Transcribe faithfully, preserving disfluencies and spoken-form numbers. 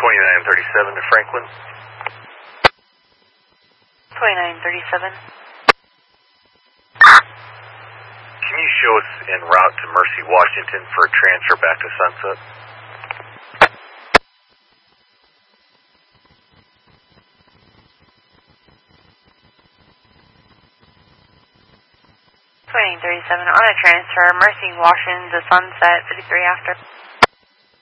twenty-nine thirty-seven to Franklin. twenty-nine thirty-seven. Can you show us en route to Mercy, Washington for a transfer back to Sunset? twenty-nine thirty-seven on a transfer, Mercy, Washington to Sunset, fifty-three after.